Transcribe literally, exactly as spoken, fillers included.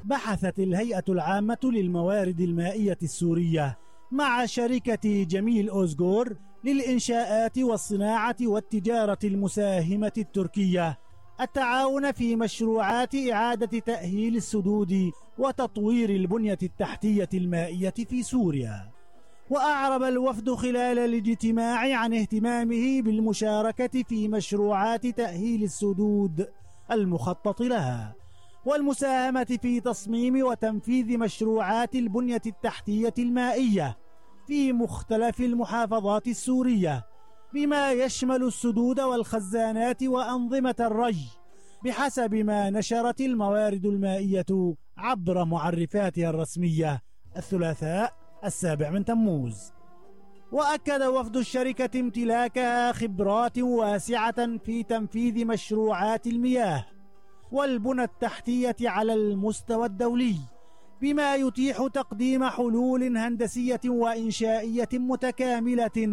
بحثت الهيئة العامة للموارد المائية السورية مع شركة جميل أوزغور للإنشاءات والصناعة والتجارة المساهمة التركية التعاون في مشروعات إعادة تأهيل السدود وتطوير البنية التحتية المائية في سوريا. وأعرب الوفد خلال الاجتماع عن اهتمامه بالمشاركة في مشروعات تأهيل السدود المخطط لها والمساهمة في تصميم وتنفيذ مشروعات البنية التحتية المائية في مختلف المحافظات السورية بما يشمل السدود والخزانات وأنظمة الري بحسب ما نشرت الموارد المائية عبر معرفاتها الرسمية الثلاثاء السابع من تموز. وأكد وفد الشركة امتلاكها خبرات واسعة في تنفيذ مشروعات المياه والبنى التحتية على المستوى الدولي بما يتيح تقديم حلول هندسية وإنشائية متكاملة